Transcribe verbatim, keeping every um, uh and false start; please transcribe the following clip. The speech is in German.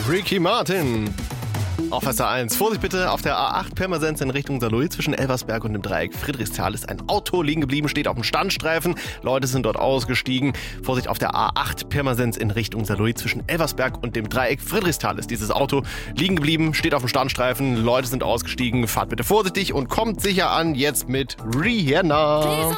Ricky Martin. Auf S A eins. Vorsicht bitte, auf der A acht Pirmasens in Richtung Saarlouis zwischen Elversberg und dem Dreieck Friedrichsthal ist ein Auto liegen geblieben, steht auf dem Standstreifen. Leute sind dort ausgestiegen. Vorsicht, auf der A acht Pirmasens in Richtung Saarlouis zwischen Elversberg und dem Dreieck Friedrichsthal ist dieses Auto liegen geblieben, steht auf dem Standstreifen. Leute sind ausgestiegen. Fahrt bitte vorsichtig und kommt sicher an, jetzt mit Rihanna.